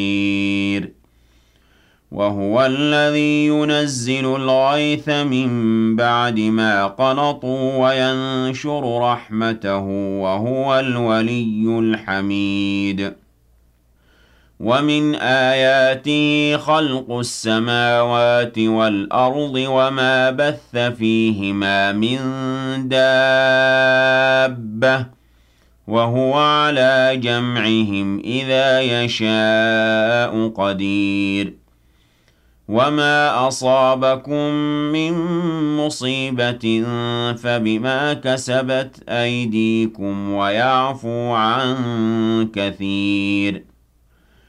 وهو الذي ينزل الغيث من بعد ما قنطوا وينشر رحمته وهو الولي الحميد ومن آياته خلق السماوات والأرض وما بث فيهما من دابة وهو على جمعهم إذا يشاء قدير وما أصابكم من مصيبة فبما كسبت أيديكم ويعفو عن كثير